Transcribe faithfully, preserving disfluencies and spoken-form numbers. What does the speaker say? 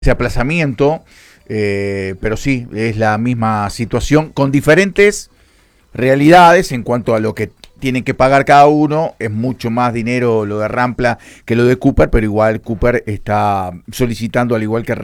ese aplazamiento, eh, pero sí, es la misma situación con diferentes realidades en cuanto a lo que tienen que pagar cada uno. Es mucho más dinero lo de Rampla que lo de Cooper, pero igual Cooper está solicitando, al igual que